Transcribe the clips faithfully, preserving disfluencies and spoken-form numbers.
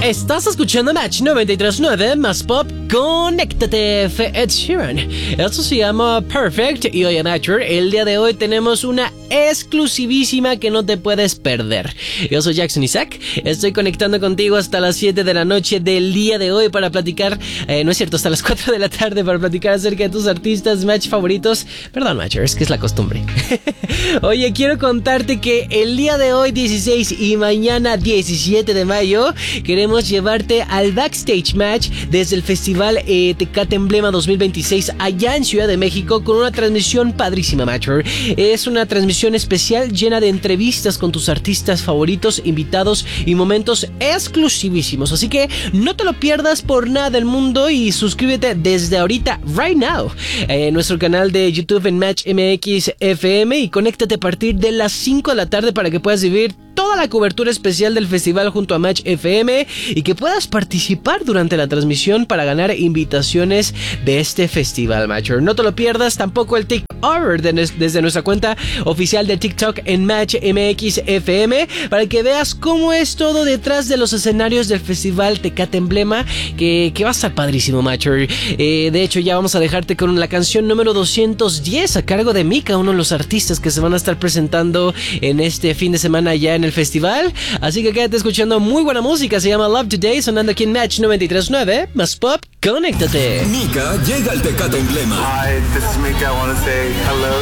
Estás escuchando Match noventa y tres punto nueve más pop. Conéctate, Ed Sheeran. Esto se llama Perfect. Y hoy en Nature, el día de hoy tenemos una exclusivísima que no te puedes perder. Yo soy Jackson Isaac. Estoy conectando contigo hasta las siete de la noche del día de hoy para platicar. Eh, no es cierto, hasta las cuatro de la tarde para platicar acerca de tus artistas Match favoritos. Perdón, Matchers, que es la costumbre. Oye, quiero contarte que el día de hoy dieciséis y mañana diecisiete de mayo queremos llevarte al Backstage Match desde el Festival eh, Tecate Emblema dos mil veintiséis allá en Ciudad de México con una transmisión padrísima, Matcher. Es una transmisión especial llena de entrevistas con tus artistas favoritos, invitados y momentos exclusivísimos. Así que no te lo pierdas por nada del mundo y suscríbete desde ahorita, right now, en nuestro canal de YouTube en Match M X F M y conéctate a partir de las cinco de la tarde para que puedas vivir toda la cobertura especial del festival junto a Match F M y que puedas participar durante la transmisión para ganar invitaciones de este festival, Matcher. No te lo pierdas, tampoco el TikTok desde nuestra cuenta oficial de TikTok en Match M X F M para que veas cómo es todo detrás de los escenarios del festival Tecate Emblema, que, que va a estar padrísimo, Matcher. Eh, de hecho, ya vamos a dejarte con la canción número doscientos diez a cargo de Mika, uno de los artistas que se van a estar presentando en este fin de semana ya en el festival. Así que quédate escuchando muy buena música, se llama Love Today, sonando aquí en Match noventa y tres punto nueve más pop. Conéctate. Mika llega al Tecate Emblema. Hi, this is Mika. I want to say hello.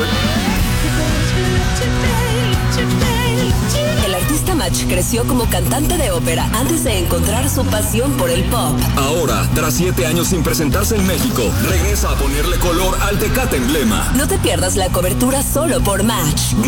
El artista Match creció como cantante de ópera antes de encontrar su pasión por el pop. Ahora, tras siete años sin presentarse en México, regresa a ponerle color al Tecate Emblema. No te pierdas la cobertura solo por Match.